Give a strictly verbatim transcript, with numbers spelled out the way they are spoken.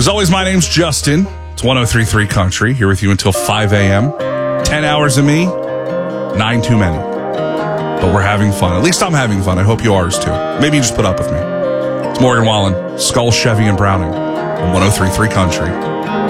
As always, my name's Justin. It's one oh three point three Country, here with you until five a.m. Ten hours of me, nine too many. But we're having fun. At least I'm having fun. I hope you are too. Maybe you just put up with me. It's Morgan Wallen, Skull, Chevy, and Browning on one oh three point three Country.